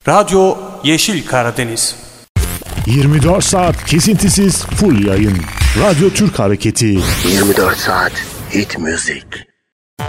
Radyo Yeşil Karadeniz. 24 saat kesintisiz full yayın. Radyo Türk Hareketi. 24 saat hit müzik.